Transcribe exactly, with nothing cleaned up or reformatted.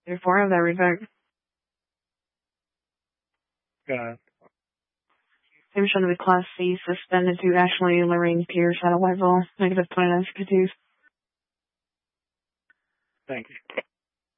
Therefore, have that revoked. Got it. Commission of the Class C suspended to Ashley Lorraine Pierce out of Whiteville. Negative twenty-nine sixty-two. Thank you.